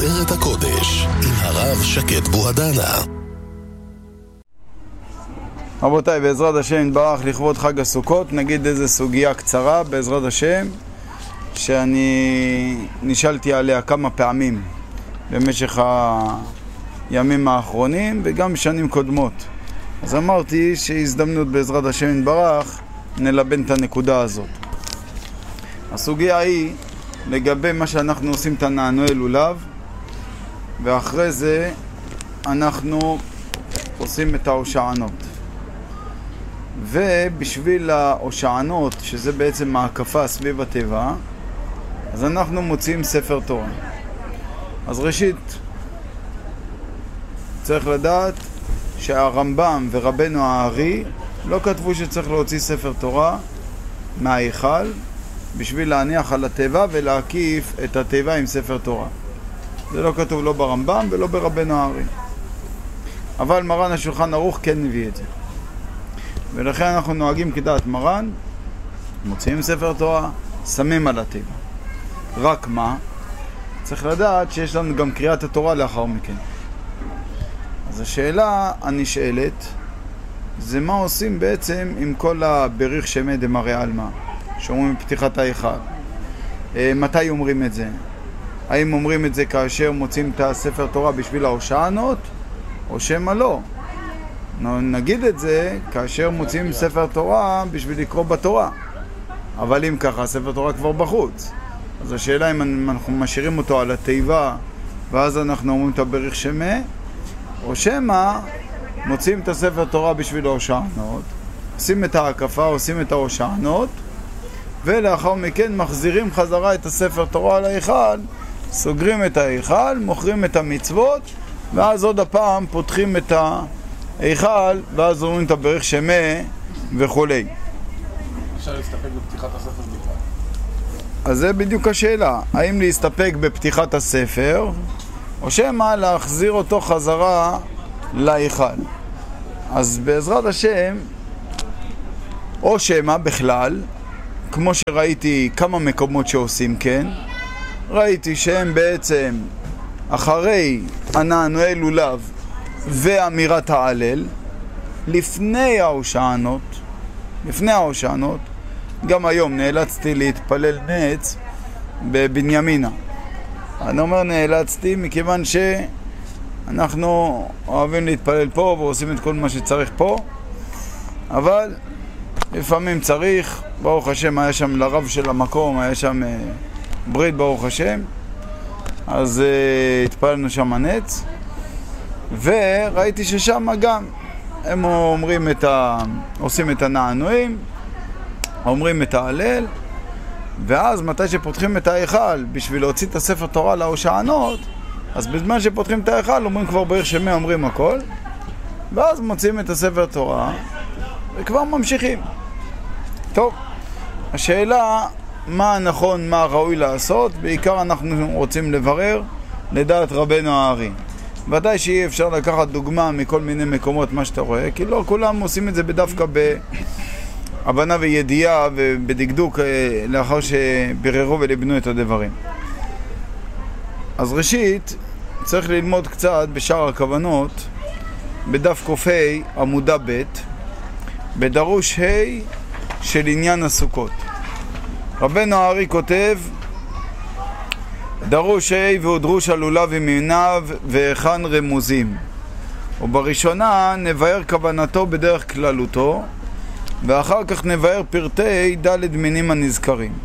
ארץ הקודש עם הרב שקד בוהדנה. רבותיי, בעזרת השם נתברך לכבוד חג הסוכות נגיד איזה סוגיה קצרה בעזרת השם שאני נשאלתי עליה כמה פעמים במשך הימים האחרונים וגם שנים קודמות. אז אמרתי שהזדמנות בעזרת השם נתברך נלבן את הנקודה הזאת. הסוגיה היא לגבי מה שאנחנו עושים את הנענועי לולב, ואחרי זה אנחנו עושים את ההושענות. ובשביל ההושענות, שזה בעצם ההקפה סביב הטבע, אז אנחנו מוצאים ספר תורה. אז ראשית צריך לדעת שהרמב"ם ורבנו הארי לא כתבו שצריך להוציא ספר תורה מההיכל בשביל להניח על הטבע ולהקיף את הטבע עם ספר תורה. זה לא כתוב לא ברמב"ם ולא ברבנו הארי. אבל מרן השולחן ערוך כן מביא את זה. ולכן אנחנו נוהגים כדעת מרן, מוציאים ספר תורה, שמים על הטבע. רק מה? צריך לדעת שיש לנו גם קריאת התורה לאחר מכן. אז השאלה הנשאלת זה מה עושים בעצם עם כל הבריך שמי דמרי אלמה שאומרים בפתיחת ההיכל. מתי אומרים את זה? האם אומרים את זה כאשר מוצאים את הספר תורה בשביל ההושענות או שמא לא? נגיד את זה כאשר מוצאים ספר תורה בשביל לקרוא בתורה, אבל אם ככה ספר תורה כבר בחוץ. אז השאלה אם אנחנו משאירים אותו על התיבה ואז אנחנו אומרים את הבריך שמי, או שמא מוצאים את הספר תורה בשביל ההושענות, עושים את ההקפה, עושים את ההושענות, ולאחר מכן מחזירים חזרה את הספר תורה על ההיכל, סוגרים את ההיכל, מוכרים את המצוות, ואז עוד הפעם פותחים את ההיכל, ואז אומרים את הבריך שמי וכו'. אפשר להסתפק בפתיחת הספר בכלל? אז זה בדיוק השאלה, האם להסתפק בפתיחת הספר, או שמא להחזיר אותו חזרה להיכל. אז בעזרת השם, או שמא בכלל, כמו שראיתי כמה מקומות שעושים כן, ראיתי שהם בעצם אחרי הנענועי לולב ואמירת ההלל, לפני ההושענות, גם היום נאלצתי להתפלל נץ בבנימינה. אני אומר נאלצתי מכיוון שאנחנו אוהבים להתפלל פה ועושים את כל מה שצריך פה, אבל לפעמים צריך, ברוך השם, היה שם לרב של המקום, היה שם ברית ברוך השם, אז התפללנו שם נץ, וראיתי ששם גם הם עושים את הנענועים, אומרים את ההלל, ואז מתי שפותחים את ההיכל בשביל להוציא את הספר תורה להושענות, אז בזמן שפותחים את ההיכל אומרים כבר בריך שמי, אומרים הכל, ואז מוצאים את הספר תורה וכבר ממשיכים. טוב, השאלה מה נכון, מה ראוי לעשות, בעיקר אנחנו רוצים לברר לדעת רבנו הארי. ודאי שאי אפשר לקחת דוגמה מכל מיני מקומות מה שאתה רואה, כי לא כולם עושים את זה בדווקא בהבנה וידיעה ובדקדוק לאחר שבררו ולבנו את הדברים. אז ראשית צריך ללמוד קצת בשאר הכוונות בדף קופי עמודה ב' בדרוש ה' של עניין הסוכות. רבנו הארי כותב דרוש ה' והודרוש הלולב עם עיניו והיכן רמוזים, ובראשונה נבהר כוונתו בדרך כללותו, ואחר כך נבהר פרטי ד' מינים הנזכרים.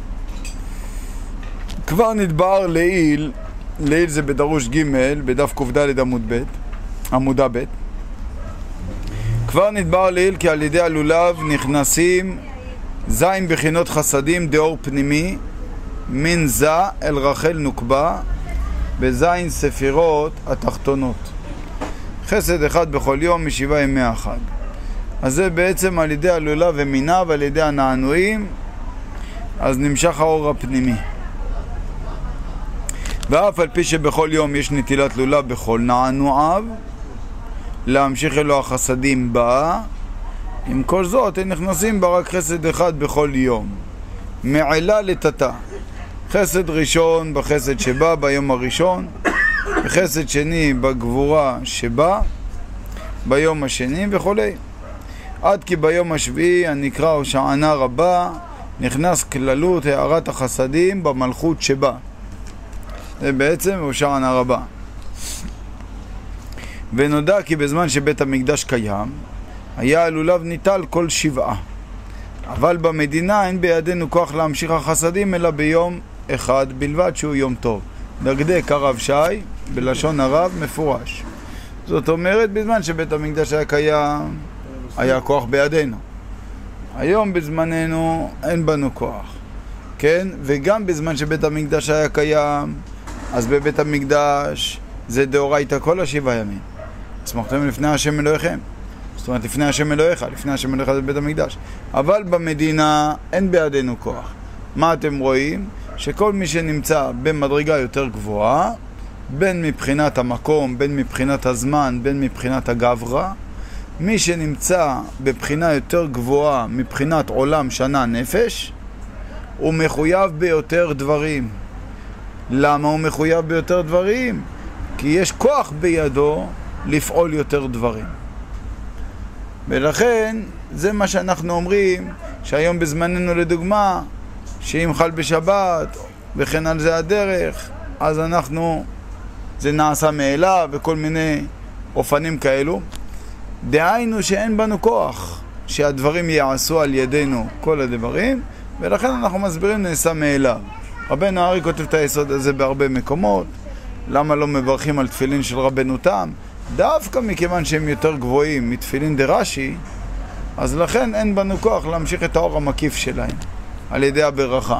כבר נתבהר לעיל זה בדרוש ג' בדף קד עמודה ב', כבר נתבהר לעיל כי על ידי הלולב נכנסים זין בחינות חסדים דאור פנימי מן זה אל רחל נוקבה בזין ספירות התחתונות, חסד אחד בכל יום משבעה ימי החג. אז זה בעצם על ידי הלולב ומיניו, על ידי הנענועים, אז נמשך האור הפנימי. ואף על פי שבכל יום יש נטילת לולב בכל נענועיו, להמשיך אלו החסדים בה, עם כל זאת הם נכנסים בה רק חסד אחד בכל יום, מעלה לתתה, חסד ראשון בחסד שבא ביום הראשון, וחסד שני בגבורה שבה ביום השני וכו'. עד כי ביום השביעי הנקרא הושענא רבה נכנס כללות הערת החסדים במלכות שבה. זה בעצם הושענא רבה. ונודע כי בזמן שבית המקדש קיים היה הלולב ניטל כל שבעה, אבל במדינה אין בידינו כוח להמשיך החסדים אלא ביום אחד בלבד שהוא יום טוב. דקדק הרב שי בלשון הרב מפורש. זאת אומרת, בזמן שבית המקדש היה קיים היה כוח בידינו. היום בזמננו אין בנו כוח, כן? וגם בזמן שבית המקדש היה קיים, אז בבית המקדש זה דאורייתא כל השבעה ימים. שמחתם לפני השם אלוהיכם. זאת אומרת, לפני השם אלוהיך, לפני השם אלוהיך זה בית המקדש. אבל במדינה אין בידינו כוח. מה אתם רואים? שכל מי שנמצא במדרגה יותר גבוהה, בין מבחינת המקום, בין מבחינת הזמן, בין מבחינת הגברה, מי שנמצא בבחינה יותר גבוהה מבחינת עולם שנה נפש, הוא מחויב ביותר דברים. למה הוא מחויב ביותר דברים? כי יש כוח בידו לפעול יותר דברים. ולכן זה מה שאנחנו אומרים, שהיום בזמננו לדוגמה, שאם חל בשבת וכן על זה הדרך, אז זה נעשה מאליו וכל מיני אופנים כאלו. דהיינו שאין בנו כוח שהדברים יעשו על ידינו כל הדברים, ולכן אנחנו מסבירים נעשה מאליו. רבנו הארי כותב את היסוד הזה בהרבה מקומות. למה לא מברכים על תפילין של רבנו תם? דווקא מכיוון שהם יותר גבוהים מתפילין דרש"י, אז לכן אין בנו כוח להמשיך את האור המקיף שלהם על ידי הברכה.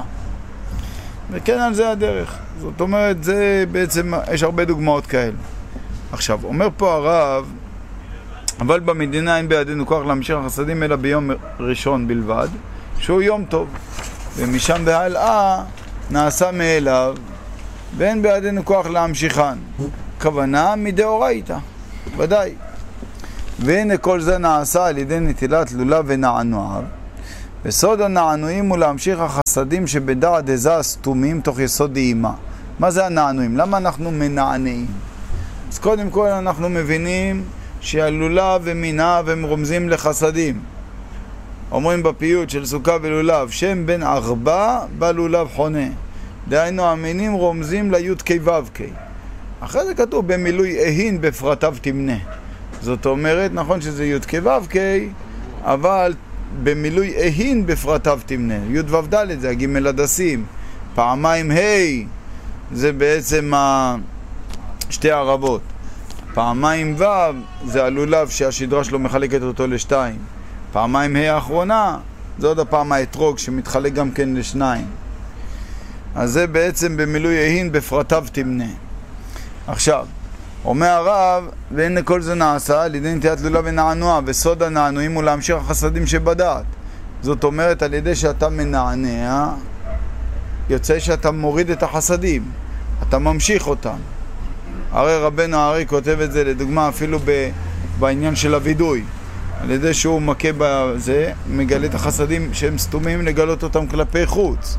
וכן על זה הדרך. זאת אומרת, זה בעצם, יש הרבה דוגמאות כאלה. עכשיו, אומר פה הרב, אבל במדינה אין בידינו כוח להמשיך החסדים אלא ביום ראשון בלבד, שהוא יום טוב. ומשם והלאה נעשה מאליו, ואין בידינו כוח להמשיכן. כוונה מדאורייתא, ודאי. והנה כל זה נעשה על ידי נטילת לולב ונענועיו. וסוד הנענועים הוא להמשיך החסדים שבדעת דזה סתומים תוך יסוד דאימה. מה זה הנענועים? למה אנחנו מנענעים? אז קודם כל אנחנו מבינים שהלולב ומיניו הם רומזים לחסדים. אומרים בפיוט של סוכה ולולב, שם בן ארבע בלולב חונה. דהיינו המינים רומזים ליוד קי וו קי. אחרי זה כתוב במילוי אהין בפרטיו תמנה. זאת אומרת, נכון שזה יוד קי וו קי, אבל במילוי אהין בפרטיו תמנה. יוד וו ד' זה הגימל הדסים. פעמיים ה' זה בעצם שתי ערבות. פעמיים ו' זה הלולב שהשדרה שלו מחלקת אותו לשתיים. פעמיים ה' האחרונה זה עוד הפעם האתרוג שמתחלק גם כן לשניים. אז זה בעצם במילוי אהין בפרטיו תמנה. עכשיו, אומר הרב, והנה כל זה נעשה על ידי נטילת לולב ונענוע, וסוד הנענועים הוא להמשיך החסדים שבדעת. זאת אומרת, על ידי שאתה מנענע, יוצא שאתה מוריד את החסדים, אתה ממשיך אותם. הרי רבנו הארי כותב את זה לדוגמה אפילו בעניין של הוידוי. על ידי שהוא מכה בזה, מגלה את החסדים שהם סתומים, לגלות אותם כלפי חוץ.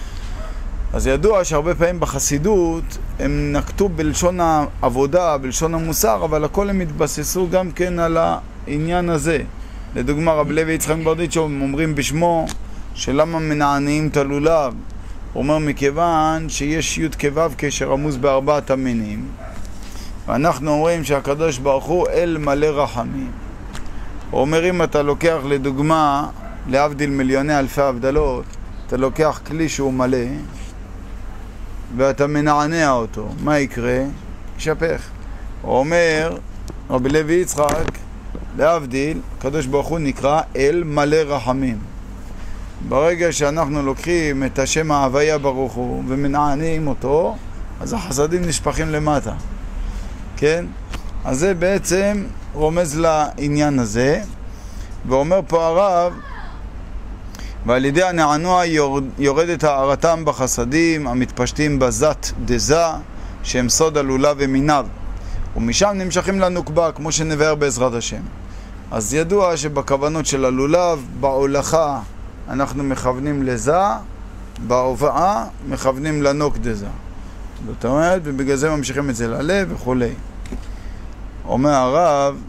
אז ידוע שהרבה פעמים בחסידות הם נקטו בלשון העבודה, בלשון המוסר, אבל הכל הם התבססו גם כן על העניין הזה. לדוגמה, רב לוי יצחק ברדיצ'ו אומרים בשמו שלמה מנענעים את הלולב. הוא אומר מכיוון שיש י' כו' כשרמוז בארבעת המינים, ואנחנו אומרים שהקדוש ברוך הוא אל מלא רחמים. הוא אומר אם אתה לוקח לדוגמה, להבדיל מיליוני אלפי הבדלות, אתה לוקח כלי שהוא מלא ואתה מנענע אותו, מה יקרה? ישפך. הוא אומר, רבי לוי יצחק, להבדיל, הקדוש ברוך הוא נקרא אל מלא רחמים. ברגע שאנחנו לוקחים את השם ההוויה ברוך הוא ומנענעים אותו, אז החסדים נשפכים למטה. כן? אז זה בעצם רומז לעניין הזה. ואומר פה הרב, ועל ידי הנענוע יורדת הערתם בחסדים המתפשטים בזת דזה, שהם סוד הלולב ומיניו. ומשם נמשכים לנוקבה, כמו שנבהר בעזרת השם. אז ידוע שבכוונות של הלולב, בהולכה אנחנו מכוונים לזה, בהובאה מכוונים לנוק דזה. זאת אומרת, ובגלל זה ממשיכים את זה ללב וכולי. אומר הרב,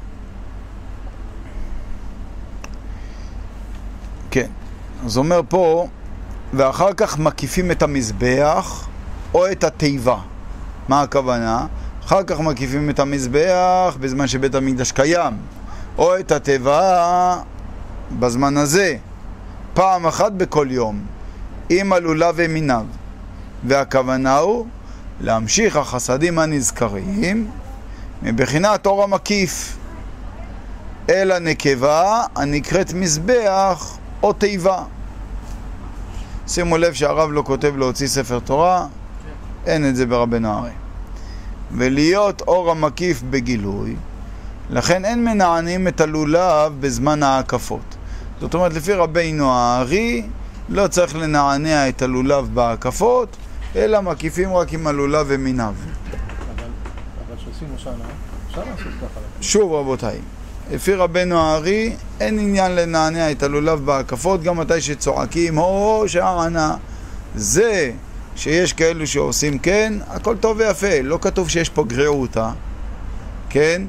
כן, אז אומר פה, ואחר כך מקיפים את המזבח או את התיבה. מה הכוונה? אחר כך מקיפים את המזבח בזמן שבית המקדש קיים, או את התיבה בזמן הזה, פעם אחת בכל יום, עם הלולב ומיניו. והכוונה הוא להמשיך החסדים הנזכרים מבחינת אור המקיף אל הנקבה הנקראת מזבח או תיבה. שימו לב שהרב לא כותב להוציא ספר תורה, אין את זה ברבנו הארי. ולהיות אור המקיף בגילוי, לכן אין מנענים את הלולב בזמן ההקפות. זאת אומרת, לפי רבנו הארי לא צריך לנענע את הלולב בהקפות, אלא מקיפים רק עם הלולב ומיניו. אבל שעושים הושענא, אפשר לעשות ככה. שוב רבותיי, לפי רבנו הארי אין עניין לנענע את הלולב בהקפות, גם מתי שצועקים הושענא. זה שיש כאלו שעושים כן, הכל טוב ויפה, לא כתוב שיש פה גריעותא, כן?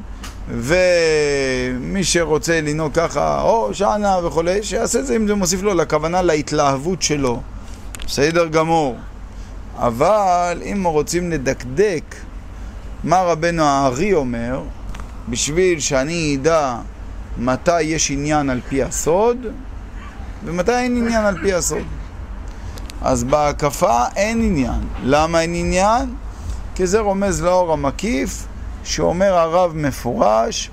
ומי שרוצה לנהוג ככה הושענא וכולי, שיעשה את זה אם זה מוסיף לו לכוונה להתלהבות שלו, בסדר גמור. אבל אם רוצים לדקדק מה רבנו הארי אומר, בשביל שאני אדע מתי יש עניין על פי הסוד ומתי אין עניין על פי הסוד, אז בהקפה אין עניין. למה אין עניין? כי זה רומז לאור המקיף, שאומר הרב מפורש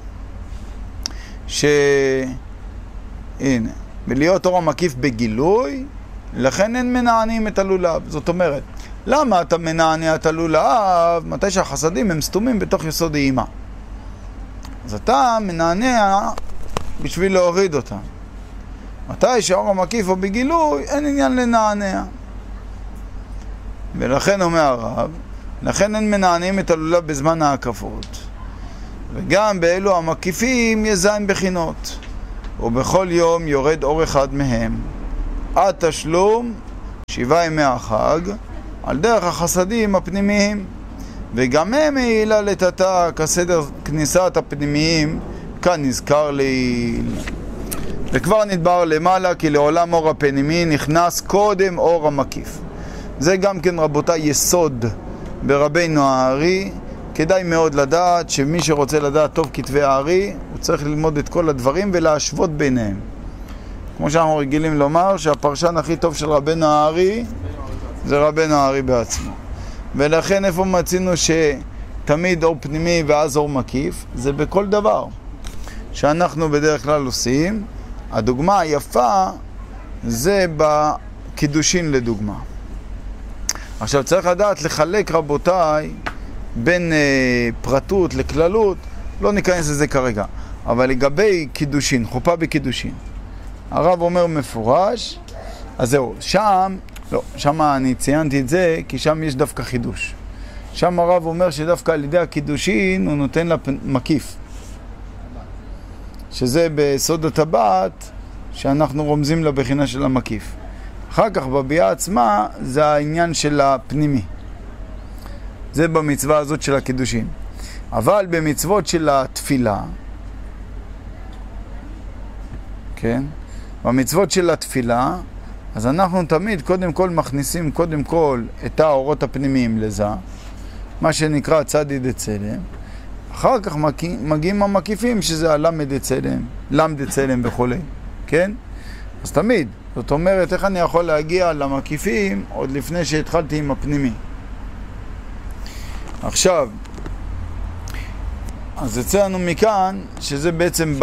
הנה, ולהיות אור המקיף בגילוי, לכן אין מנענים את הלולב. זאת אומרת, למה אתה מנענע את הלולב? מתי שהחסדים הם סתומים בתוך יסוד האימה, אז אתה מנענע בשביל להוריד אותם. מתי שהאור המקיף או בגילוי, אין עניין לנענע. ולכן אומר הרב, לכן אין מנענים את הלולב בזמן ההקפות. וגם באלו המקיפים יש זין בחינות, ובכל יום יורד אור אחד מהם, עד תשלום 7 ימי החג, על דרך החסדים הפנימיים. וגם הם העילה לטאטא כסדר כניסת הפנימיים, כאן נזכר לעיל. וכבר נדבר למעלה כי לעולם אור הפנימי נכנס קודם אור המקיף. זה גם כן רבותיי יסוד ברבנו הארי. כדאי מאוד לדעת שמי שרוצה לדעת טוב כתבי הארי, הוא צריך ללמוד את כל הדברים ולהשוות ביניהם. כמו שאנחנו רגילים לומר, שהפרשן הכי טוב של רבנו הארי זה רבנו הארי בעצמו. ולכן איפה מצינו שתמיד אור פנימי ואז אור מקיף? זה בכל דבר שאנחנו בדרך כלל עושים. הדוגמה היפה זה בקידושין לדוגמה. עכשיו צריך לדעת לחלק רבותיי בין פרטות לכללות, לא ניכנס לזה כרגע, אבל לגבי קידושין, חופה בקידושין, הרב אומר מפורש, אז זהו, שם אני ציינתי את זה כי שם יש דווקא חידוש. שם הרב אומר שדווקא על ידי הקידושין הוא נותן לה מקיף, שזה בסוד הטבעת שאנחנו רומזים לבחינה של המקיף. אחר כך בביאה עצמה זה העניין של הפנימי, זה במצווה הזאת של הקידושין. אבל במצוות של התפילה, כן, במצוות של התפילה, אז אנחנו תמיד קודם כל מכניסים קודם כל את האורות הפנימיים לזה, מה שנקרא צדי דצלם. אחר כך מגיעים המקיפים שזה הלמד דצלם, למד דצלם וכו', כן? אז תמיד, זאת אומרת, איך אני יכול להגיע למקיפים עוד לפני שהתחלתי עם הפנימי? עכשיו, אז יצא לנו מכאן שזה בעצם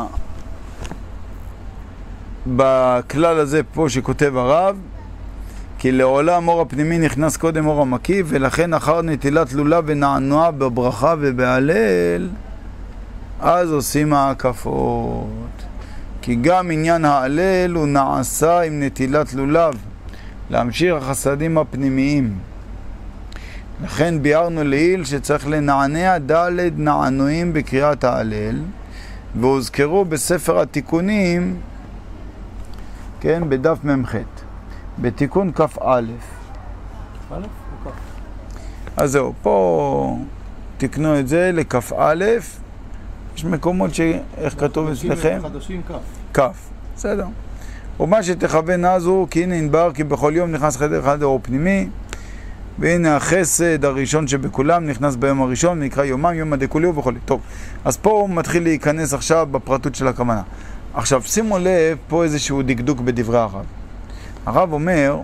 בכלל הזה פה שכותב הרב, כי לעולם אור הפנימי נכנס קודם אור המקיף, ולכן אחר נטילת לולב ונענוע בברכה ובהלל, אז עושים ההקפות. כי גם עניין ההלל הוא נעשה עם נטילת לולב, להמשיך החסדים הפנימיים. לכן ביארנו לעיל שצריך לנענע ד' נענועים בקריאת ההלל, והוזכרו בספר התיקונים, כן, בדף ממחת, בתיקון כ"א. א' או אז זהו, פה תקנו את זה לכף א', יש מקומות איך כתוב אצלכם? חדשים כף. כף, בסדר. ומה שתכוון אז הוא, כי הנה נבר, כי בכל יום נכנס חדר אור פנימי, והנה החסד הראשון שבכולם נכנס ביום הראשון, נקרא יומם, יום הדקולי וכו'. טוב, אז פה הוא מתחיל להיכנס עכשיו בפרטות של הכוונה. עכשיו, שימו לב, פה איזשהו דקדוק בדברי הרב. הרב אומר,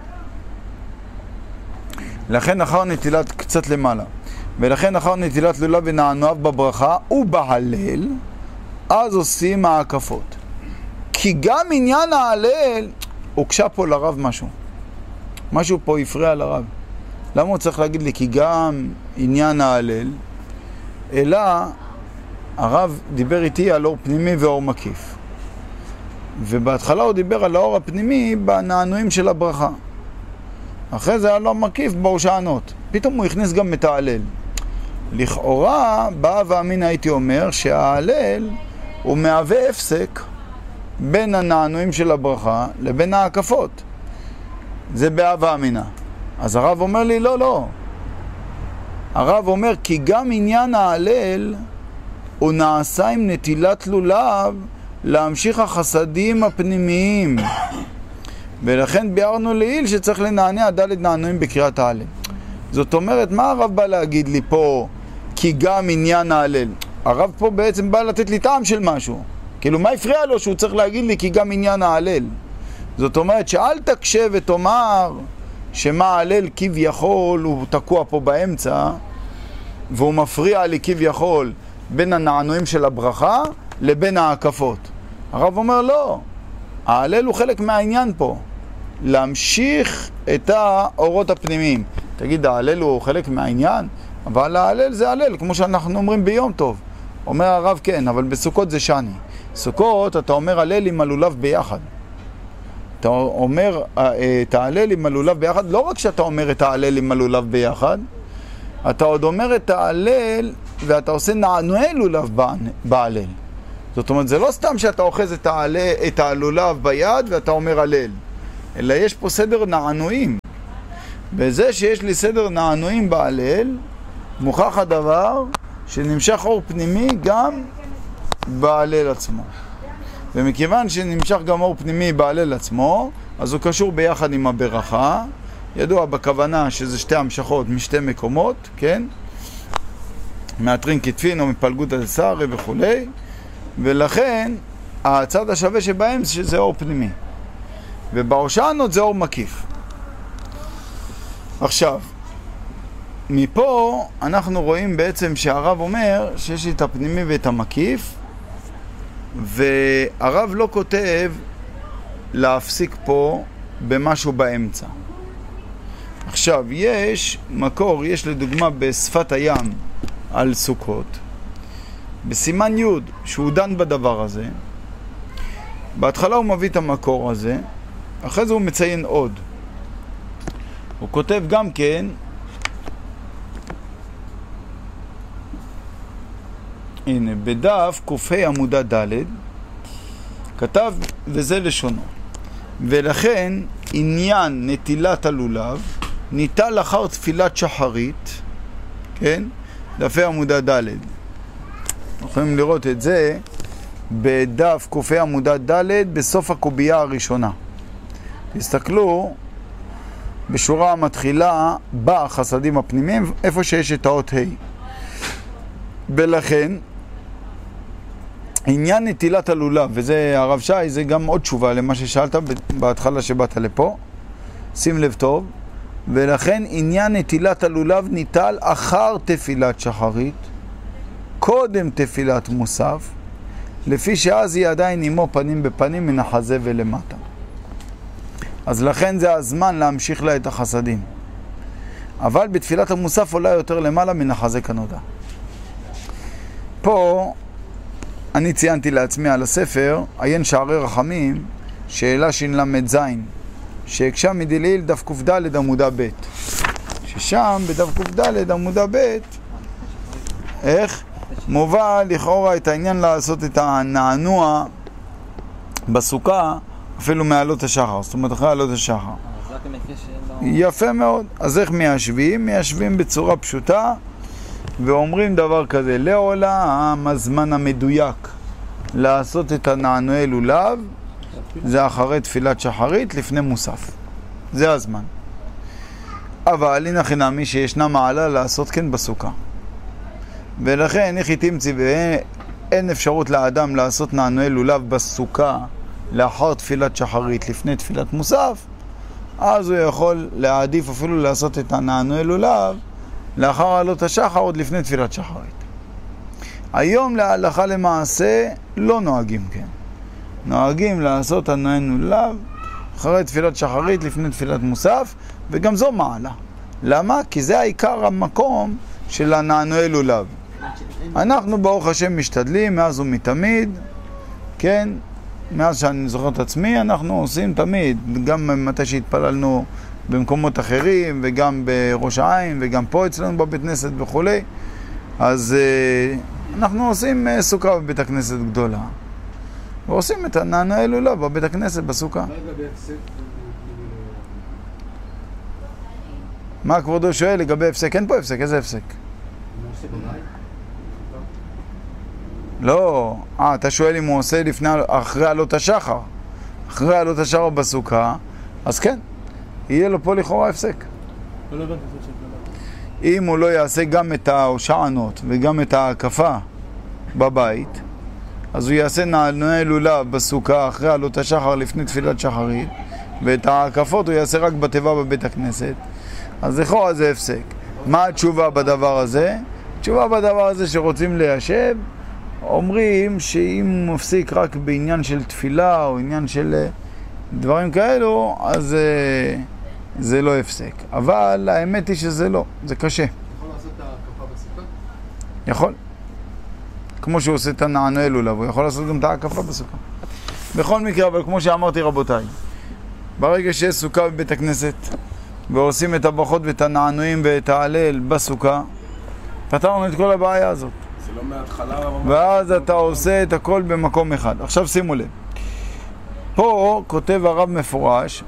לכן אחר נטילת קצת למעלה, ולכן אחר נטילת לולב ונענועיו בברכה ובהלל, אז עושים ההקפות. כי גם עניין ההלל, הוקשה פה לרב משהו פה הפריע לרב. למה הוא צריך להגיד לי כי גם עניין ההלל? אלא הרב דיבר איתי על אור פנימי ואור מקיף. ובהתחלה הוא דיבר על האור הפנימי בנענועים של הברכה. אחרי זה על אור מקיף בהושענות. פתאום הוא הכניס גם את ההלל. לכאורה, בא ואמין הייתי אומר שההלל הוא מהווה הפסק בין הנענועים של הברכה לבין ההקפות. זה בא ואמינה. אז הרב אומר לי, לא. הרב אומר, כי גם עניין ההלל הוא נעשה עם נטילת לולב להמשיך החסדים הפנימיים. ולכן ביארנו לעיל שצריך לנענע ד' נענועים בקריאת ההלל. זאת אומרת, מה הרב בא להגיד לי פה, כי גם עניין ההלל? הרב פה בעצם בא לתת לי טעם של משהו. כאילו, מה הפריע לו שהוא צריך להגיד לי כי גם עניין ההלל? זאת אומרת, שאל תקשה ותאמר שמה ההלל כביכול הוא תקוע פה באמצע, והוא מפריע לי כביכול בין הנענועים של הברכה לבין ההקפות. הרב אומר לא, ההלל הוא חלק מהעניין פה, להמשיך את האורות הפנימיים. תגיד, ההלל הוא חלק מהעניין? אבל ההלל זה הלל, כמו שאנחנו אומרים ביום טוב. אומר הרב כן, אבל בסוכות זה שני. סוכות אתה אומר הלל עם הלולב ביחד. אתה אומר את ההלל עם הלולב ביחד, לא רק שאתה אומר את ההלל עם הלולב ביחד, אתה עוד אומר את ההלל ואתה עושה נענועי לולב בהלל. זאת אומרת, זה לא סתם שאתה אוחז את הלולב ביד ואתה אומר הלל, אלא יש פה סדר נענועים. בזה שיש לי סדר נענועים בהלל, מוכח הדבר שנמשך אור פנימי גם בהלל עצמו. ומכיוון שנמשך גם אור פנימי בהלל עצמו, אז הוא קשור ביחד עם הברכה. ידוע בכוונה שזה שתי המשכות משתי מקומות, כן? מאתרין כתפין או מפלגות הסערי וכו'. ולכן הצד השווה שבהם שזה אור פנימי. ובהושענות זה אור מקיף. עכשיו, מפה אנחנו רואים בעצם שהרב אומר שיש את הפנימי ואת המקיף, והרב לא כותב להפסיק פה במשהו באמצע. עכשיו, יש מקור, יש לדוגמה בשפת הים על סוכות, בסימן י' שהוא דן בדבר הזה. בהתחלה הוא מביא את המקור הזה, אחרי זה הוא מציין עוד. הוא כותב גם כן, הנה, בדף קופי עמודה ד' כתב, וזה לשונו. ולכן עניין נטילת הלולב ניטל אחר תפילת שחרית, כן? דפי עמודה ד'. יכולים לראות את זה בדף קופי עמודה ד' בסוף הקובייה הראשונה. תסתכלו בשורה המתחילה בחסדים הפנימיים, איפה שיש את האות ה'. ולכן עניין נטילת הלולב, וזה הרב שי, זה גם עוד תשובה למה ששאלת בהתחלה שבאת לפה, שים לב טוב. ולכן עניין נטילת הלולב ניטל אחר תפילת שחרית, קודם תפילת מוסף, לפי שאז היא עדיין עמו פנים בפנים מן החזה ולמטה. אז לכן זה הזמן להמשיך לה את החסדים. אבל בתפילת המוסף עולה יותר למעלה מן החזה כנודע. פה אני ציינתי לעצמי על הספר עיין שערי רחמים, שאלה שלמד זין, שהקשה מדליל דף ק"ד עמודה ב', ששם בדף ק"ד עמודה ב' איך מובא לכאורה את העניין לעשות את הנענוע בסוכה אפילו מעלות השחר, זאת אומרת אחרי עלות השחר. אז רק המקרה שלא יפה מאוד. אז איך מיישבים? מיישבים בצורה פשוטה ואומרים דבר כזה, לעולם הזמן המדויק לעשות את הנענועי לולב זה אחרי תפילת שחרית לפני מוסף. זה הזמן. אבל הנה חינמי שישנה מעלה לעשות כן בסוכה. ולכן איך תמצי ואין אפשרות לאדם לעשות נענועי לולב בסוכה לאחר תפילת שחרית לפני תפילת מוסף, אז הוא יכול להעדיף אפילו לעשות את הנענועי לולב לאחר עלות השחר עוד לפני תפילת שחרית. היום להלכה למעשה לא נוהגים כן. נוהגים לעשות הנענועי לולב אחרי תפילת שחרית לפני תפילת מוסף, וגם זו מעלה. למה? כי זה העיקר המקום של הנענועי לולב. אנחנו ברוך השם משתדלים מאז ומתמיד, כן? מאז שאני זוכר את עצמי, אנחנו עושים תמיד, גם מתי שהתפללנו במקומות אחרים, וגם בראש העין, וגם פה אצלנו בבית כנסת וכו'. אז אנחנו עושים סוכה בבית הכנסת גדולה, ועושים את הנענועי לולב בבית הכנסת בסוכה. מה כבודו שואל לגבי הפסק? אין פה הפסק, איזה הפסק? לא, אתה שואל אם הוא עושה אחרי עלות השחר. אחרי עלות השחר בסוכה, אז כן, יהיה לו פה לכאורה הפסק. אם הוא לא יעשה גם את ההושענות וגם את ההקפה בבית, אז הוא יעשה נענועי לולב בסוכה אחרי עלות השחר לפני תפילת שחרית, ואת ההקפות הוא יעשה רק בתיבה בבית הכנסת. אז לכאורה זה הפסק. מה התשובה בדבר הזה? התשובה בדבר הזה שרוצים ליישב, אומרים שאם הוא מפסיק רק בעניין של תפילה או עניין של דברים כאלו, אז זה לא הפסק. אבל האמת היא שזה לא, זה קשה. יכול לעשות את ההקפה בסוכה? יכול. כמו שהוא עושה את הנענועי לולב, הוא יכול לעשות גם את ההקפה בסוכה. בכל מקרה, אבל כמו שאמרתי רבותיי, ברגע שיש סוכה בבית הכנסת, ועושים את הברכות ואת הנענועים ואת ההלל בסוכה, פתרנו את כל הבעיה הזאת. זה לא מההתחלה, ואז אתה עושה את הכל במקום אחד. עכשיו שימו לב. פה כותב הרב מפורש,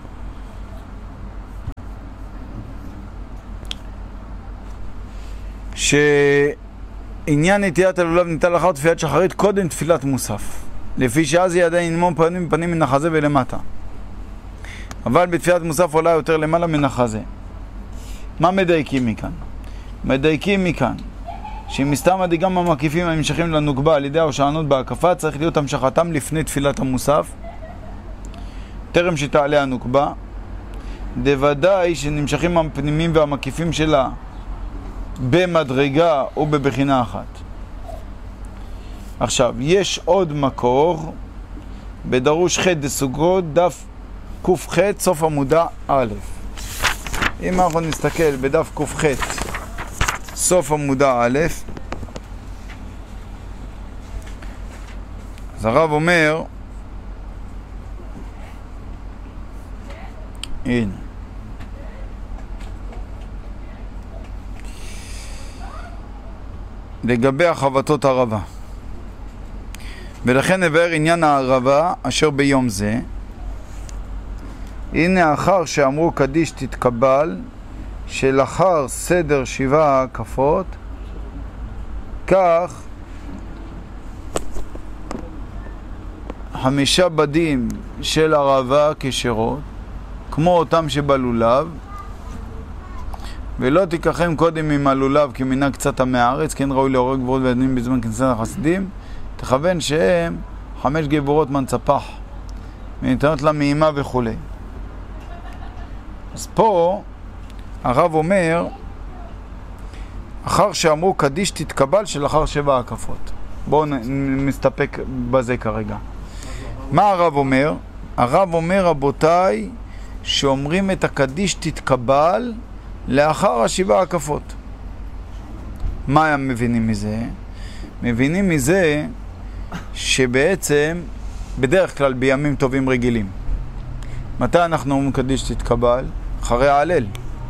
שעניין נטיית הלולב ניתן לאחר תפילת שחרית קודם תפילת מוסף. לפי שאז היא עדיין נמום פנים מן החזה ולמטה. אבל בתפילת מוסף עולה יותר למעלה מן החזה. מה מדייקים מכאן? מדייקים מכאן שמסתמה גם המקיפים הנמשכים לנוקבה על ידי ההושענות בהקפה צריך להיות המשכתם לפני תפילת המוסף טרם שתעלה הנוקבה, דוודאי שנמשכים הפנימים והמקיפים שלה במדרגה או בבחינה אחת. עכשיו, יש עוד מקור בדרוש ח' דסוגות דף ק"ח סוף עמודה א'. אם אנחנו נסתכל בדף ק"ח סוף עמודה א', אז הרב אומר, הנה, לגבי החבטות הרבה, ולכן נבהר עניין הערבה אשר ביום זה. הנה אחר שאמרו קדיש תתקבל, שלאחר סדר 7 הקפות, כך 5 בדים של ערבה כשרות, כמו אותם שבלולב, ולא תיקחם קודם עם הלולב כמנהג קצת מהארץ, כן ראוי לעורר גבורות ועדנים בזמן כניסת החסידים, תכוון שהם 5 גבורות מנצפח, וניתנות לה מאימה וכו'. אז פה הרב אומר, אחר שאמרו קדיש תתקבל שלאחר 7 הקפות. בואו נסתפק בזה כרגע. מה הרב אומר? הרב אומר, רבותיי, שאומרים את הקדיש תתקבל לאחר 7 הקפות. מה הם מבינים מזה? מבינים מזה שבעצם בדרך כלל בימים טובים רגילים, מתי אנחנו אומרים קדיש תתקבל? אחרי ההלל.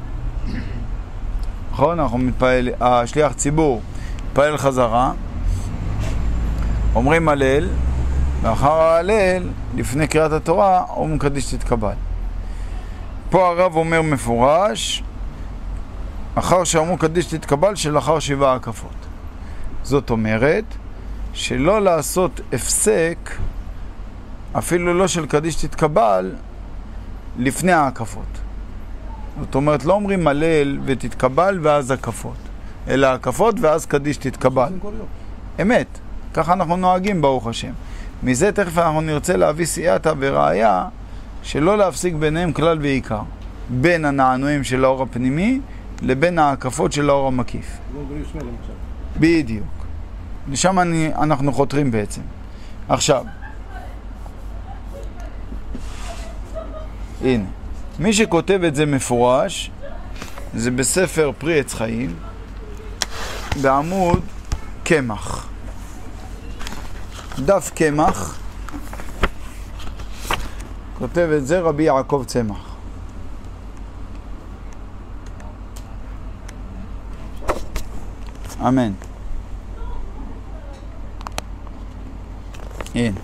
נכון? אנחנו מתפעל, השליח ציבור מתפעל חזרה, אומרים הלל, ואחר ההלל, לפני קריאת התורה, אומרים קדיש תתקבל. פה הרב אומר מפורש, אחר שאמרו קדיש תתקבל שלאחר 7 הקפות. זאת אומרת, שלא לעשות הפסק, אפילו לא של קדיש תתקבל, לפני ההקפות. זאת אומרת, לא אומרים מלל ותתקבל ואז הקפות, אלא הקפות ואז קדיש תתקבל. אמת, ככה אנחנו נוהגים ברוך השם. מזה תכף אנחנו נרצה להביא סייעתא וראיה, שלא להפסיק ביניהם כלל ועיקר. בין הנענועים של האור הפנימי, לבין ההקפות של האור המקיף. בדיוק. לשם אנחנו חותרים בעצם. עכשיו, הנה, מי שכותב את זה מפורש, זה בספר פרי עץ חיים, בעמוד קמח. דף קמח, כותב את זה רבי יעקב צמח. אמן. הנה.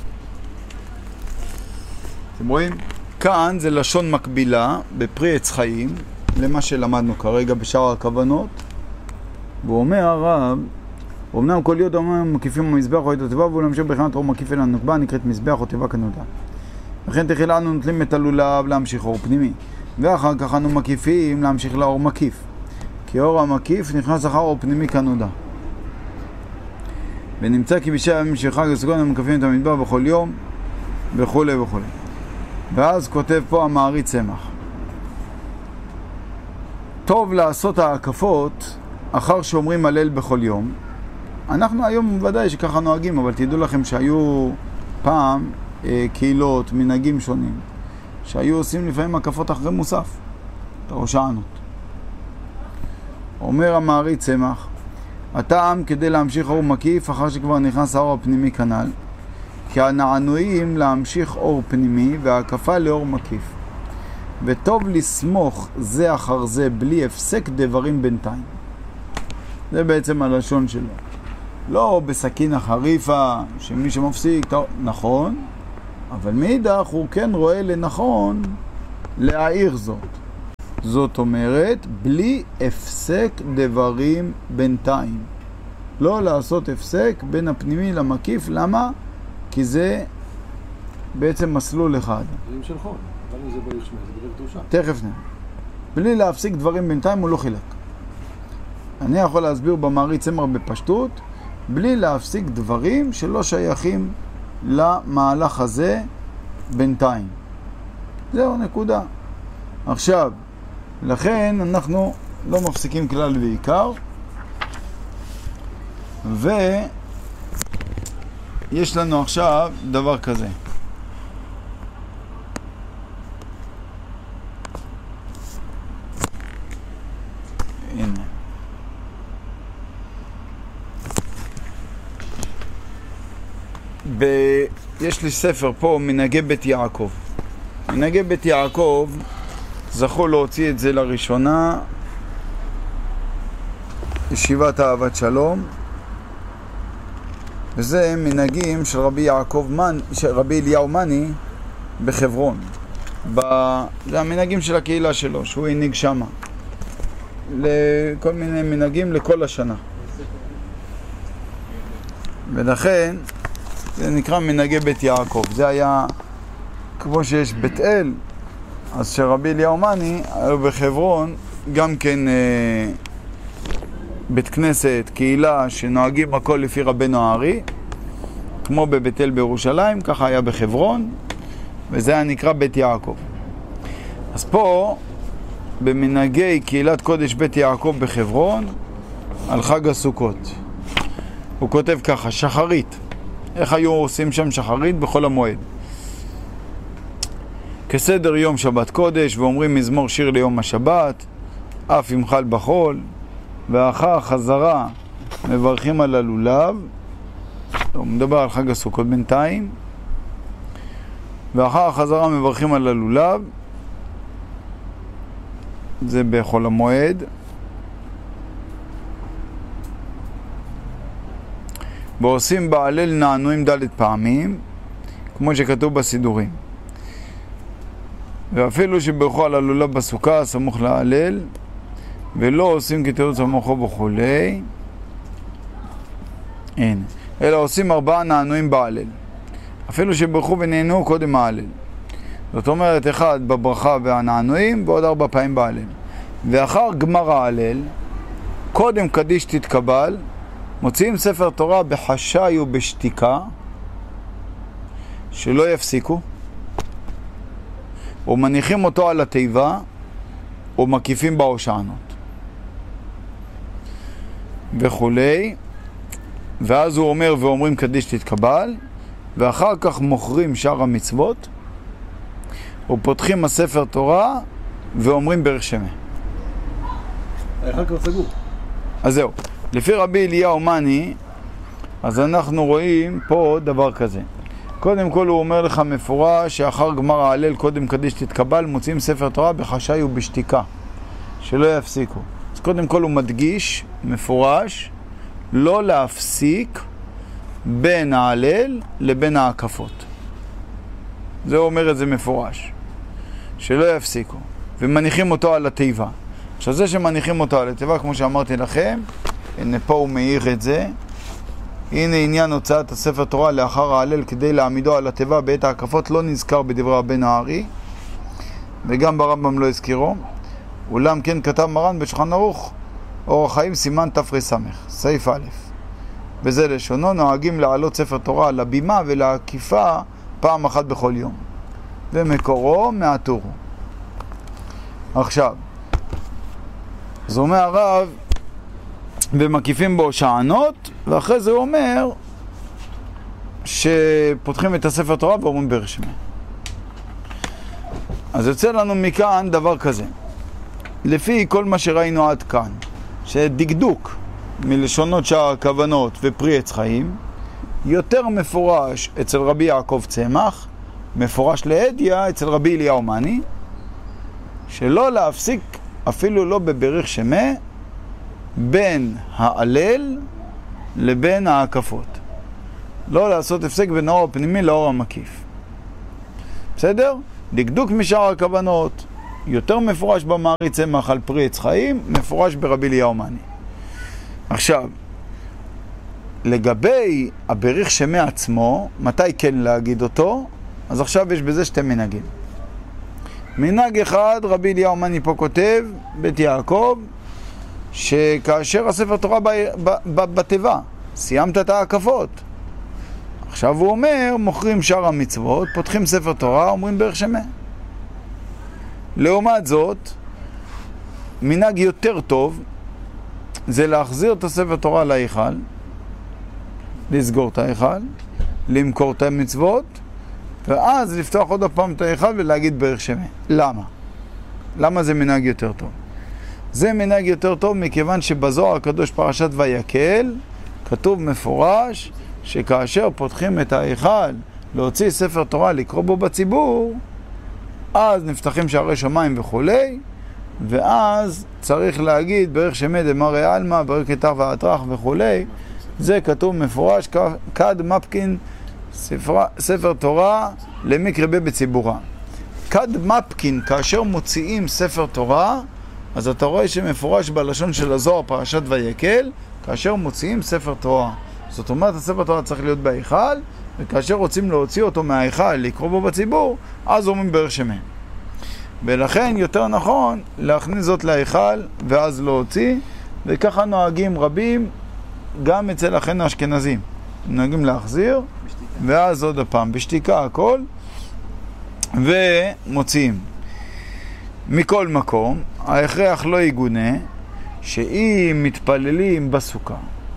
אתם רואים? כאן זה לשון מקבילה בפרי עץ חיים למה שלמדנו כרגע בשאר הכוונות. והוא אומר הרב, אמנם כל יוד אומרים מקיפים במזבח או את התיבה, והוא להמשיך בכלל אור מקיף אל הנוקבה נקראת מזבח או תיבה כנודע. לכן תחילה אנו נוטלים את הלולב להמשיך אור פנימי, ואחר כך אנו מקיפים להמשיך לאור מקיף, כי אור המקיף נכנס אחר אור פנימי כנודע. ונמצא כי בשעה ימים של חג הסוכות הם מקפים את המדבר בכל יום וכו' וכו'. ואז כותב פה המארי צמח, טוב לעשות ההקפות אחר שאומרים הלל בכל יום. אנחנו היום ודאי שככה נוהגים, אבל תדעו לכם שהיו פעם קהילות, מנהגים שונים, שהיו עושים לפעמים הקפות אחרי מוסף, הושענות. אומר המארי צמח, הטעם כדי להמשיך אור מקיף אחר שכבר נכנס האור הפנימי כנ"ל, כי הנענועים להמשיך אור פנימי וההקפה לאור מקיף, וטוב לסמוך זה אחר זה בלי הפסק דברים בינתיים. זה בעצם הלשון שלו. לא בסכין החריפה שמי שמפסיק, נכון, אבל מאידך הוא כן רואה לנכון להעיר זאת. זאת אומרת, בלי הפסק דברים בינתיים. לא לעשות הפסק בין הפנימי למקיף. למה? כי זה בעצם מסלול אחד. דברים של חול, אבל אם זה בישמי, זה דברים קדושה. תכף נראה. בלי להפסיק דברים בינתיים הוא לא חילק. אני יכול להסביר במארי צמח בפשטות, בלי להפסיק דברים שלא שייכים למהלך הזה בינתיים. זהו נקודה. עכשיו, לכן אנחנו לא מפסיקים כלל ועיקר, ויש לנו עכשיו דבר כזה. הנה. יש לי ספר פה, מנהגי בית יעקב. מנהגי בית יעקב זכו להוציא את זה לראשונה ישיבת אהבת שלום, וזה מנהגים של רבי אליהו מני בחברון. זה המנהגים של הקהילה שלו, שהוא הנהיג שמה. לכל מיני מנהגים לכל השנה. ולכן זה נקרא מנהגי בית יעקב. זה היה כמו שיש בית אל, אז שרבי אליהו מני היה בחברון גם כן בית כנסת, קהילה שנוהגים הכל לפי רבנו הארי, כמו בבית אל בירושלים, ככה היה בחברון, וזה היה נקרא בית יעקב. אז פה במנהגי קהילת קודש בית יעקב בחברון על חג הסוכות הוא כותב ככה, שחרית. איך היו עושים שם שחרית? בכל המועד, כסדר יום שבת קודש, ואומרים מזמור שיר ליום השבת, אף ימחל בחול, ואחר חזרה מברכים על הלולב. הוא מדבר על חג הסוכות בינתיים. ואחר החזרה מברכים על הלולב, זה בכל המועד. ועושים בהלל נענועים ד' פעמים, כמו שכתוב בסידורים. ואפילו שברכו על הלולב בסוכה סמוך להלל, ולא עושים כתירוץ סמוכו וכולי, אין. אלא עושים 4 נענועים בהלל. אפילו שברכו ונהנו קודם ההלל. זאת אומרת, 1 בברכה והנענועים, ועוד 4 פעמים בהלל. ואחר גמר ההלל, קודם קדיש תתקבל, מוציאים ספר תורה בחשאי ובשתיקה, שלא יפסיקו, ומניחים אותו על התיבה, ומקיפים בהושענות. וכולי, ואז הוא אומר ואומרים קדיש תתקבל, ואחר כך מוכרים שאר המצוות, ופותחים הספר תורה, ואומרים ברך שמה. האחד כבר סגור. אז זהו, לפי רבי אליהו מני, אז אנחנו רואים פה דבר כזה. קודם כל הוא אומר לך מפורש שאחר גמר ההלל קודם קדיש תתקבל, מוצאים ספר תורה בחשאי ובשתיקה, שלא יפסיקו. אז קודם כל הוא מדגיש מפורש לא להפסיק בין ההלל לבין ההקפות. זה אומר את זה מפורש, שלא יפסיקו, ומניחים אותו על התיבה. עכשיו זה שמניחים אותו על התיבה, כמו שאמרתי לכם, הנה פה הוא מאיר את זה, הנה עניין הוצאת הספר תורה לאחר ההלל כדי להעמידו על התיבה בעת ההקפות, לא נזכר בדברי רבנו הארי, וגם ברמב"ם לא הזכירו. אולם כן כתב מרן בשולחן ערוך אורח חיים סימן תר"ס, סעיף א', וזה לשונו, נוהגים להעלות ספר תורה על הבימה ולהקיפה פעם אחת בכל יום, ומקורו מהטור. עכשיו אז אומר הרב ומקיפים בו שענות, ואחרי זה הוא אומר שפותחים את הספר תורה ואומרים ברך שמה. אז יוצא לנו מכאן דבר כזה, לפי כל מה שראינו עד כאן, שדקדוק מלשונות שער הכוונות ופרי עץ חיים יותר מפורש אצל רבי יעקב צמח, מפורש להדיא אצל רבי אליהו מני, שלא להפסיק אפילו לא בברך שמה בין ההלל לבין ההקפות, לא לעשות הפסק בין האור הפנימי לאור המקיף. בסדר? דקדוק משאר הכוונות יותר מפורש במארי צמח על פרי עץ חיים, מפורש ברבי אליהו מני. עכשיו, לגבי הברך שמה עצמו, מתי כן להגיד אותו? אז עכשיו יש בזה 2 מנהגים. מנהג אחד, רבי אליהו מני פה כותב, בית יעקב, שכאשר הספר תורה בתיבה, סיימת את ההקפות. עכשיו הוא אומר, מוכרים שאר המצוות, פותחים ספר תורה, אומרים ברך שמה. לעומת זאת, מנהג יותר טוב, זה להחזיר את הספר תורה להיכל, לסגור את ההיכל, למכור את המצוות, ואז לפתוח עוד הפעם את ההיכל ולהגיד ברך שמה. למה? למה זה מנהג יותר טוב? זה מנהג יותר טוב מכיוון שבזוהר הקדוש פרשת ויקל כתוב מפורש שכאשר פותחים את ההיכל להוציא ספר תורה לקרוא בו בציבור, אז נפתחים שערי שמיים וכולי, ואז צריך להגיד ברך שמה דמרי אלמה, ברך כתר ואטרח וכולי. זה כתוב מפורש כד מפקין ספר תורה למקרה בציבורה. כד מפקין, כאשר מוציאים ספר תורה, אז אתה רואה שמפורש בלשון של הזוהר פרשת ויקל, כאשר מוציאים ספר תורה. זאת אומרת, הספר תורה צריך להיות בהיכל, וכאשר רוצים להוציא אותו מההיכל, לקרוא בו בציבור, אז אומרים ברך שמה. ולכן יותר נכון להכניס זאת להיכל ואז להוציא, וככה נוהגים רבים גם אצל אחינו האשכנזים. נוהגים להחזיר, ואז עוד הפעם בשתיקה הכל, ומוציאים. מכל מקום, ההכרח לא יגונה שאם מתפללים בסוכה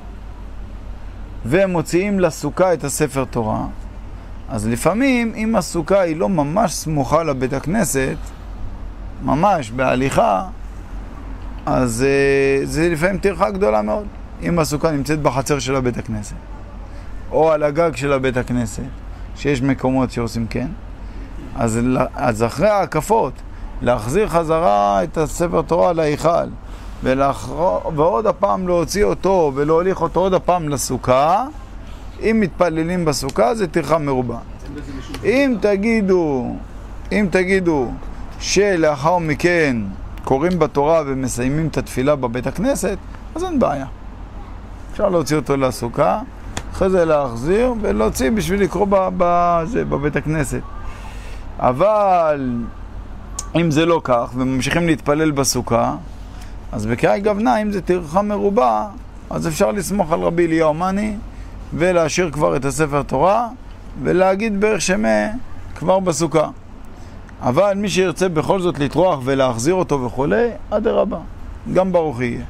ומוציאים לסוכה את הספר תורה, אז לפעמים אם הסוכה היא לא ממש סמוכה לבית הכנסת, ממש בהליכה, אז זה לפעמים טרחה גדולה מאוד. אם הסוכה נמצאת בחצר של הבית הכנסת או על הגג של הבית הכנסת, שיש מקומות שעושים כן, אז אחרי ההקפות להחזיר חזרה את הספר תורה להיכל ועוד הפעם להוציא אותו ולהוליך אותו עוד הפעם לסוכה, אם מתפללים בסוכה זה טרחה מרובה. אם תגידו שלאחר מכן קוראים בתורה ומסיימים את התפילה בבית הכנסת, אז אין בעיה. אפשר להוציא אותו לסוכה, אחרי זה להחזיר ולהוציא בשביל לקרוא בבית הכנסת. אבל אם זה לא כך וממשיכים להתפלל בסוכה, אז בקריאת גוונה, אם זה טרחה מרובה, אז אפשר לסמוך על רבי אליהו מני ולהשאיר כבר את הספר תורה ולהגיד בערך שמה כבר בסוכה. אבל מי שירצה בכל זאת לטרוח ולהחזיר אותו וכולי, אדרבה, גם ברוך יהיה.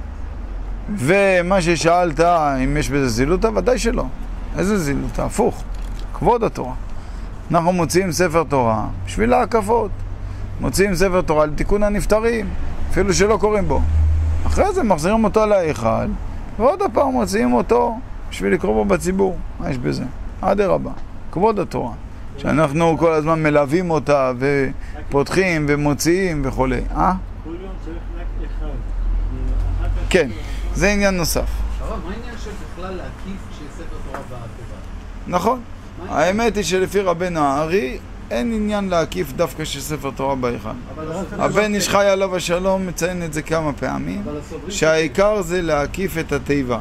ומה ששאלת, אם יש בזה זילותא, ודאי שלא. איזה זילותא? הפוך, כבוד התורה. אנחנו מוציאים ספר תורה בשביל ההקפות. מוציאים ספר תורה לתיקון הנפטרים, אפילו שלא קוראים בו. אחרי זה מחזירים אותו להיכל, ועוד הפעם מוציאים אותו בשביל לקרוא בו בציבור. מה יש בזה? אדרבה, כבוד התורה. שאנחנו כל הזמן מלווים אותה ופותחים ומוציאים וכו'. כל יום צריך רק אחד. כן, זה עניין נוסף. אבל מה העניין של בכלל להקיף שספר תורה בתיבה? נכון. האמת היא שלפי רבנו הארי אין עניין להקיף דווקא של ספר תורה בהיכל. הבן איש חי עליו השלום מציין את זה כמה פעמים, שהעיקר זה להקיף את התיבה.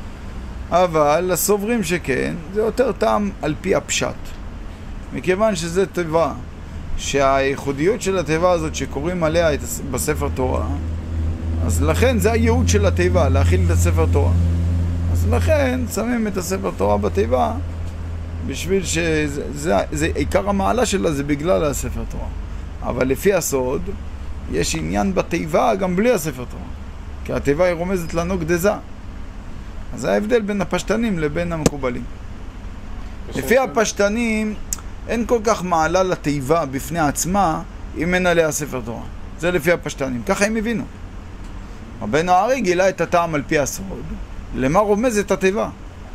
אבל הסוברים שכן, זה יותר טעם על פי הפשט. מכיוון שזה תיבה, שהייחודיות של התיבה הזאת שקוראים עליה בספר תורה, אז לכן זה הייעוד של התיבה, להכיל את הספר תורה. אז לכן שמים את הספר תורה בתיבה, בשביל שזה עיקר המעלה שלה, זה בגלל הספר תורה. אבל לפי הסוד, יש עניין בתיבה גם בלי הספר תורה. כי התיבה היא רומזת לנו גדזה. אז זה ההבדל בין הפשטנים לבין המקובלים. לפי הפשטנים, אין כל כך מעלה לתיבה בפני עצמה, אם אין עליה ספר תורה. זה לפי הפשטנים. ככה הם הבינו. רבנו הארי גילה את הטעם על פי הסוד, למה רומזת התיבה.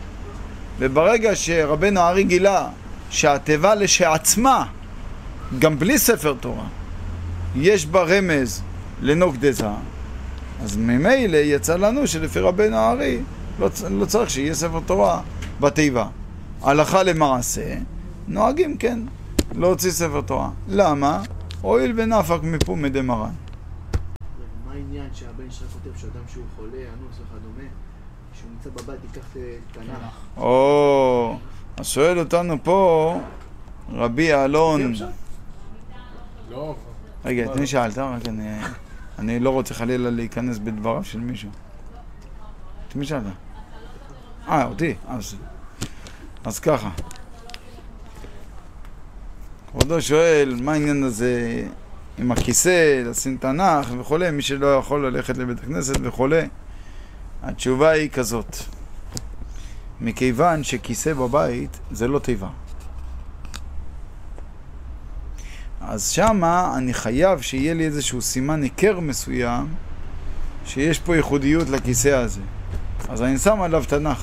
וברגע שרבנו הארי גילה שהתיבה לשעצמה, גם בלי ספר תורה, יש בה רמז לנוקדזה, אז ממילא יצא לנו שלפי רבנו הארי לא צריך שיהיה ספר תורה בתיבה. הלכה למעשה, נוהגים כן להוציא ספר תורה. למה? הואיל ונפק מפומי דמרן. מה העניין שהבן שלך כותב שאדם שהוא חולה, אנוס וכדומה, שהוא נמצא בבית, ייקח תנ"ך? אז שואל אותנו פה רבי אלון. לא. רגע, את מי שאלת? רק אני לא רוצה חלילה להיכנס בדבריו של מישהו. את מי שאלת? אותי. אז ככה. כבודו שואל, מה העניין הזה עם הכיסא, לשים תנ"ך וכו', מי שלא יכול ללכת לבית הכנסת וכו'. התשובה היא כזאת. מכיוון שכיסא בבית זה לא תיבה. אז שמה אני חייב שיהיה לי איזשהו סימן עיקר מסוים שיש פה ייחודיות לכיסא הזה. אז אני שם עליו תנ"ך.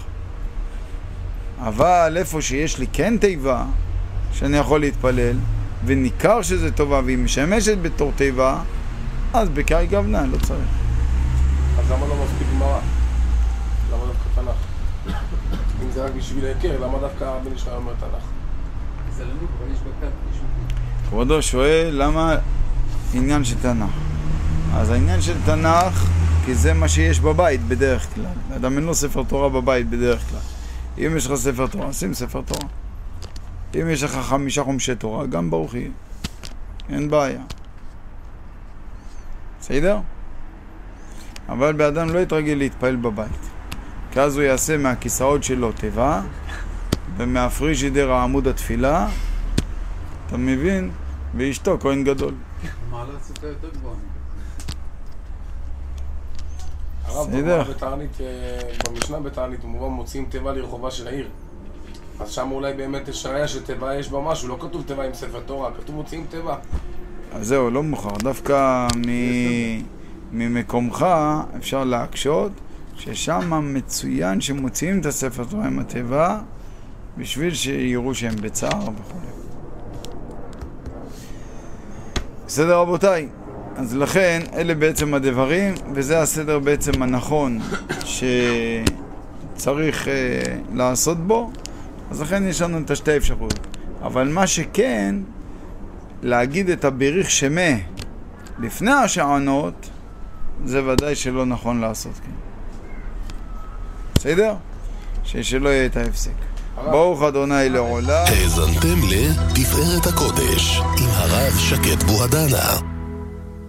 אבל איפה שיש לי כן תיבה שאני יכול להתפלל וניכר שזה טובה והיא משמשת בתור תיבה, אז בקריאת גוונה לא צריך. אז למה לא מספיק גמרא? למה דווקא תנ"ך? אם זה רק בשביל ההיכר, למה דווקא הבן שלך אומר תנ"ך? זה לנו כבר יש בקד אישו. כבודו שואל למה עניין של תנ"ך. אז העניין של תנ"ך, כי זה מה שיש בבית בדרך כלל. אדם אין לו ספר תורה בבית בדרך כלל. אם יש לך ספר תורה, שים ספר תורה. אם יש לך 5 חומשי תורה, גם ברוך יהיה. אין בעיה. בסדר? אבל באדם לא יתרגל להתפעל בבית. כי אז הוא יעשה מהכיסאות שלו תיבה, ומהפריג'ידר העמוד התפילה, אתה מבין? ואשתו כהן גדול. מעלה סוכה יותר גבוהה. הרב בתענית, במשנה בתענית, כמובן מוציאים תיבה לרחובה של העיר. אז שם אולי באמת יש ראיה שתיבה יש בה משהו, לא כתוב תיבה עם ספר תורה, כתוב מוציאים תיבה. אז זהו, לא מוכר. דווקא ממקומך אפשר להקשות, ששם מצוין שמוציאים את הספר תורה עם התיבה, בשביל שיראו שהם בצער וכו'. בסדר רבותיי? אז לכן, אלה בעצם הדברים, וזה הסדר בעצם הנכון שצריך לעשות בו. אז לכן יש לנו את השתי אפשרויות. אבל מה שכן, להגיד את הביריך שמה לפני השענות, זה ודאי שלא נכון לעשות, כן. בסדר? שלא יהיה את ההפסק. ברוך אדוני לעולם. האזנתם לתפארת הקודש עם הרב שקד בוהדנה.